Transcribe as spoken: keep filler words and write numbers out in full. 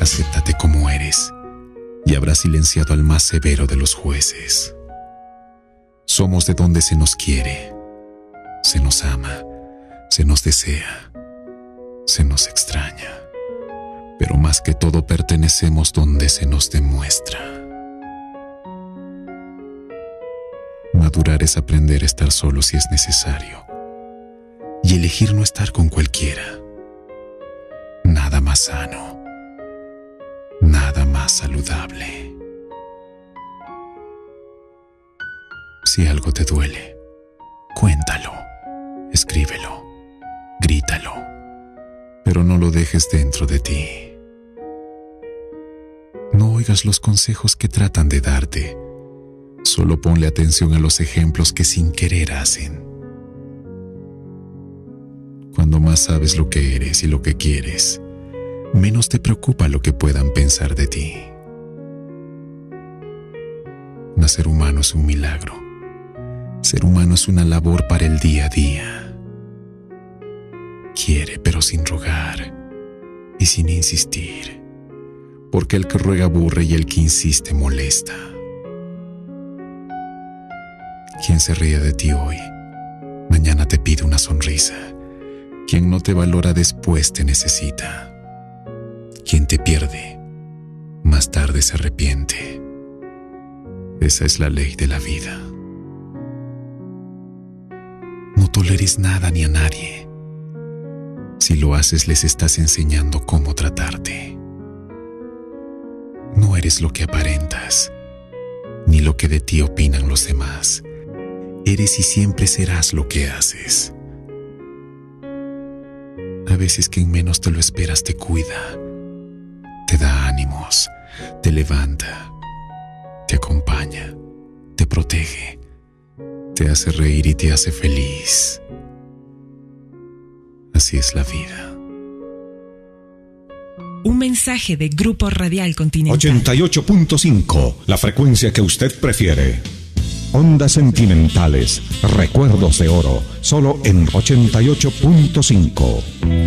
Acéptate como eres y habrás silenciado al más severo de los jueces. Somos de donde se nos quiere, se nos ama, se nos desea, se nos extraña, pero más que todo pertenecemos donde se nos demuestra. Madurar es aprender a estar solo si es necesario y elegir no estar con cualquiera. Nada más sano, nada más saludable. Si algo te duele, cuéntalo, escríbelo, grítalo, pero no lo dejes dentro de ti. No oigas los consejos que tratan de darte, solo ponle atención a los ejemplos que sin querer hacen. Cuando más sabes lo que eres y lo que quieres, menos te preocupa lo que puedan pensar de ti. Nacer humano es un milagro. Ser humano es una labor para el día a día. Quiere, pero sin rogar y sin insistir, porque el que ruega aburre y el que insiste molesta. Quien se ríe de ti hoy, mañana te pide una sonrisa. Quien no te valora después te necesita. Quien te pierde, más tarde se arrepiente. Esa es la ley de la vida. No toleres nada ni a nadie. Si lo haces, les estás enseñando cómo tratarte. No eres lo que aparentas, ni lo que de ti opinan los demás. Eres y siempre serás lo que haces. A veces quien menos te lo esperas te cuida, te da ánimos, te levanta, te acompaña, te protege, te hace reír y te hace feliz. Así es la vida. Un mensaje de Grupo Radial Continental. ochenta y ocho punto cinco, la frecuencia que usted prefiere. Ondas sentimentales, recuerdos de oro, solo en ochenta y ocho punto cinco.